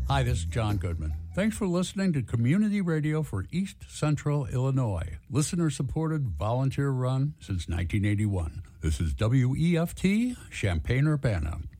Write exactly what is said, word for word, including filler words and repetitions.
Hi, this is John Goodman. Thanks for listening to Community Radio for East Central Illinois. Listener-supported, volunteer-run since nineteen eighty-one. This is W E F T, Champaign-Urbana.